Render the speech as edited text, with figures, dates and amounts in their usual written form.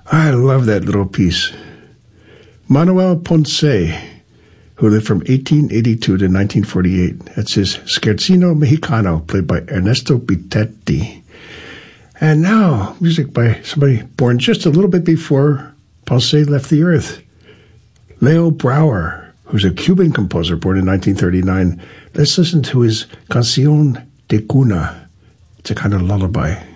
I love that little piece. Manuel Ponce, who lived from 1882 to 1948. That's his Scherzino Mexicano, played by Ernesto Bitetti. And now, music by somebody born just a little bit before Ponce left the earth. Leo Brouwer, who's a Cuban composer born in 1939. Let's listen to his Canción de Cuna. It's a kind of lullaby.